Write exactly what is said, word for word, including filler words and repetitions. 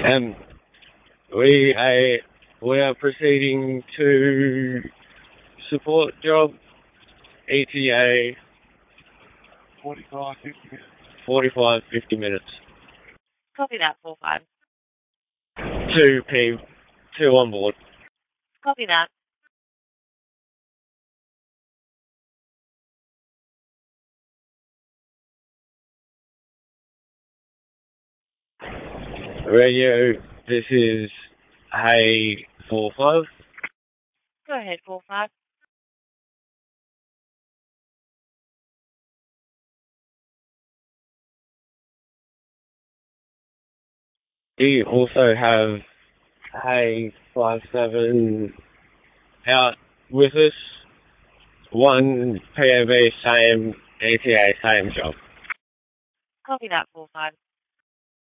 Um, we are, we are proceeding to support job, E T A, forty-five, fifty minutes. forty-five, fifty minutes. Copy that, four five. Two P, two on board. Copy that. Radio, this is Hey four five. Go ahead, four five. Do you also have Hey five seven out with us? One P O V, same E T A, same job. Copy that, four five.